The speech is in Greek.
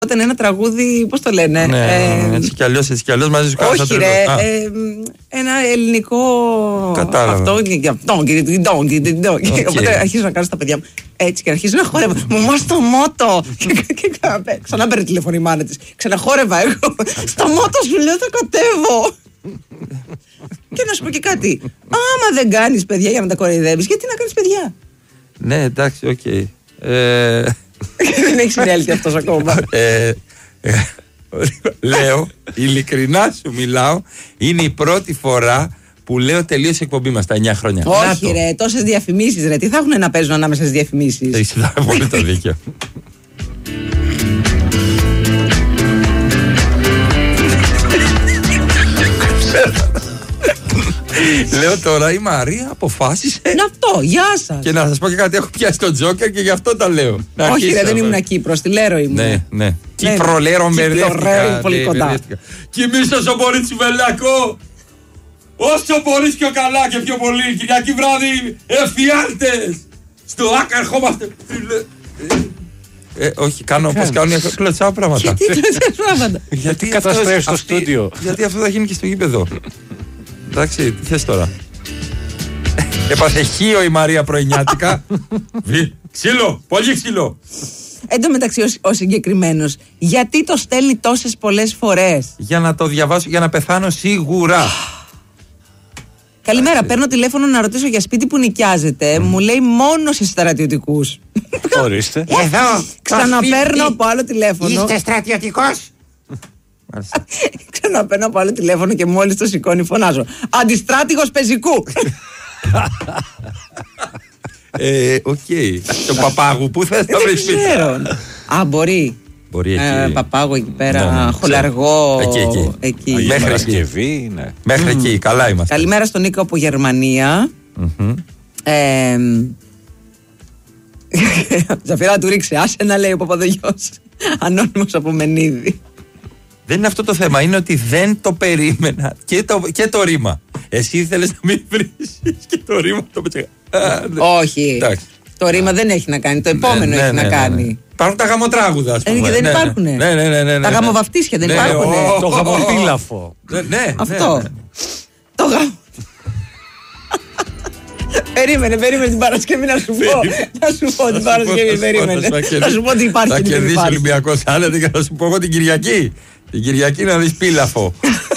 Ήταν ένα τραγούδι, πώς το λένε. Ναι, έτσι κι αλλιώς μαζί σου κάνω. Όχι, ρε. Ένα ελληνικό. Κατάλαβα. Οπότε αρχίζω να κάνω στα παιδιά μου. Έτσι και αρχίζω να χόρευα. Μαμά στο μότο. Και ξανά παίρνει τηλέφωνο η μάνα της. Ξαναχόρευα εγώ. Στο μότο σου λέω θα κατέβω. Και να σου πω και κάτι. Άμα δεν κάνεις παιδιά για να τα κοροϊδεύεις, γιατί να κάνεις παιδιά. Ναι, εντάξει, οκ. Δεν έχει συνέλθει αυτός ακόμα. Λέω, ειλικρινά σου μιλάω, είναι η πρώτη φορά που λέω τελείωσε η εκπομπή μας τα 9 χρόνια. Όχι ρε, τόσες διαφημίσεις ρε, τι θα έχουν να παίζουν ανάμεσα στις διαφημίσεις. Έχεις πολύ το δίκιο. Λέω τώρα η Μαρία αποφάσισε. Είναι αυτό, γεια σας. Και να σας πω και κάτι, έχω πιάσει τον Τζόκερ και γι' αυτό τα λέω. Όχι ρε, δεν ήμουν Κύπρος, τη Λέρο ήμουν. Ναι. Κύπρο, Λέρο, μπερδεύτηκα. Πολύ κοντά. Κοιμήσου όσο μπορείς τσιβελιακό. Όσο μπορείς πιο καλά και πιο πολύ. Κυριακή βράδυ, εφιάλτες. Στο Άκα ερχόμαστε. Όχι, κάνω όπως κάνουν οι κλωτσάω πράγματα. Γιατί κλωτσάω πράγματα. Γιατί καταστρέφεις το στούντιο. Γιατί αυτό θα γίνει και στο γήπεδο. Εντάξει, τι θες τώρα. Έπαθε χείο η Μαρία πρωινιάτικα. Ξύλο, πολύ ξύλο. Εν τω μεταξύ ο συγκεκριμένος, γιατί το στέλνει τόσες πολλές φορές. Για να το διαβάσω, για να πεθάνω σίγουρα. Καλημέρα, παίρνω τηλέφωνο να ρωτήσω για σπίτι που νοικιάζεται. Μου λέει μόνο σε στρατιωτικούς. Ορίστε. Εδώ. Ξαναπαίρνω από άλλο τηλέφωνο. Είστε στρατιωτικός. Ξαναπαίρνω από άλλο τηλέφωνο και μόλις το σηκώνει φωνάζω. Αντιστράτηγος πεζικού. Οκ. Το Παπάγου, πού θες να βρεις σπίτι. Α, μπορεί. Μπορεί εκεί. Παπάγου εκεί πέρα, Χολαργό. Εκεί. Μέχρι Παρασκευή, ναι. Μέχρι εκεί, καλά είμαστε. Καλημέρα στον Νίκο από Γερμανία. Ζαφυρά του ρίξε, άσε να λέει ο Παπαδογιός. Ανώνυμος από Μενίδη. Δεν είναι αυτό το θέμα, είναι ότι δεν το περίμενα και το ρήμα. Εσύ ήθελες να μην βρεις και το ρήμα το πέτσα. Όχι, το ρήμα δεν έχει να κάνει, το επόμενο έχει να κάνει. Υπάρχουν τα γαμοτράγουδα, ας πούμε. Δεν υπάρχουνε. Τα γαμοβαφτίσια δεν υπάρχουνε. Το γαμοπίλαφο. Αυτό. Το γαμο... Περίμενε την Παρασκευή να σου πω. Να σου πω την Παρασκευή, περίμενε. Να σου πω ότι υπάρχει. Θα κερδίσει ο Ολυμπιακός άνετα και θα σου πω εγώ την Κυριακή. Την Κυριακή να δεις πίλαφο.